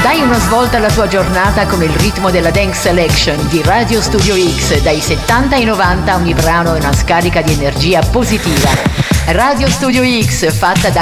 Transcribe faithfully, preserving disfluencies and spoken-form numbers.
Dai una svolta alla tua giornata con il ritmo della Dance Selection di Radio Studio X. Dai settanta ai novanta ogni brano è una scarica di energia positiva. Radio Studio X, fatta da